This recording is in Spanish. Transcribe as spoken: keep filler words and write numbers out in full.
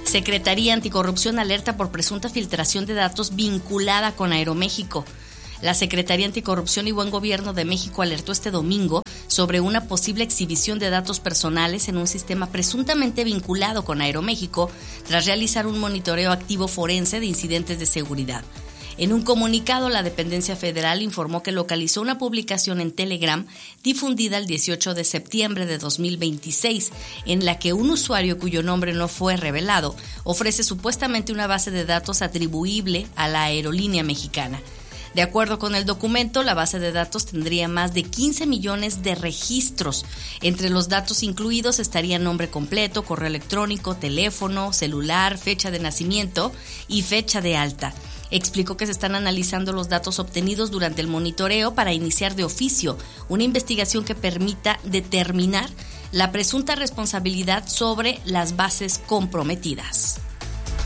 Secretaría Anticorrupción alerta por presunta filtración de datos vinculada con Aeroméxico. La Secretaría Anticorrupción y Buen Gobierno de México alertó este domingo sobre una posible exhibición de datos personales en un sistema presuntamente vinculado con Aeroméxico tras realizar un monitoreo activo forense de incidentes de seguridad. En un comunicado, la dependencia federal informó que localizó una publicación en Telegram difundida el dieciocho de septiembre de dos mil veintiséis, en la que un usuario cuyo nombre no fue revelado ofrece supuestamente una base de datos atribuible a la aerolínea mexicana. De acuerdo con el documento, la base de datos tendría más de quince millones de registros. Entre los datos incluidos estarían nombre completo, correo electrónico, teléfono, celular, fecha de nacimiento y fecha de alta. Explicó que se están analizando los datos obtenidos durante el monitoreo para iniciar de oficio una investigación que permita determinar la presunta responsabilidad sobre las bases comprometidas.